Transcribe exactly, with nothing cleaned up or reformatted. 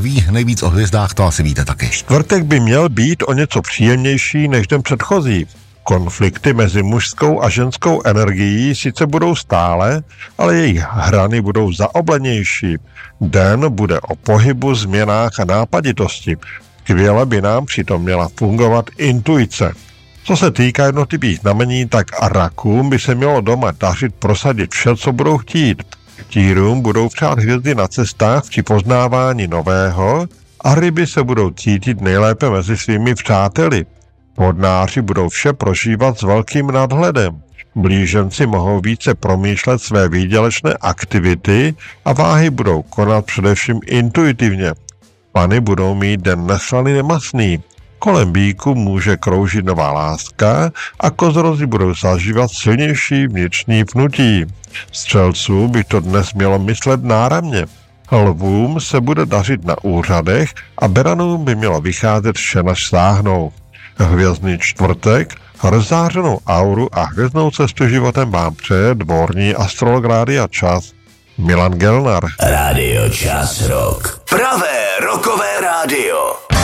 ví nejvíc o hvězdách, to asi víte taky. Čtvrtek by měl být o něco příjemnější než den předchozí. Konflikty mezi mužskou a ženskou energií sice budou stále, ale jejich hrany budou zaoblenější. Den bude o pohybu, změnách a nápaditosti. Skvěle by nám přitom měla fungovat intuice. Co se týká jednotlivých znamení, tak a rakům by se mělo doma dařit prosadit vše, co budou chtít. Tírům budou přát hvězdy na cestách při poznávání nového a ryby se budou cítit nejlépe mezi svými přáteli. Vodnáři budou vše prožívat s velkým nadhledem. Blíženci mohou více promýšlet své výdělečné aktivity a váhy budou konat především intuitivně. Pany budou mít den neslaný nemastný. Kolem býku může kroužit nová láska a kozorozi budou zažívat silnější vnitřní pnutí. Střelců by to dnes mělo myslet náramně. Lvům se bude dařit na úřadech a beranům by mělo vycházet vše, naž sáhnou. Hvězdný čtvrtek, rozzářenou auru a hvězdnou cestu životem vám přeje dvorní astrolog Rádia Čas Milan Gelnar. Rádio Čas Rock. Pravé rockové rádio.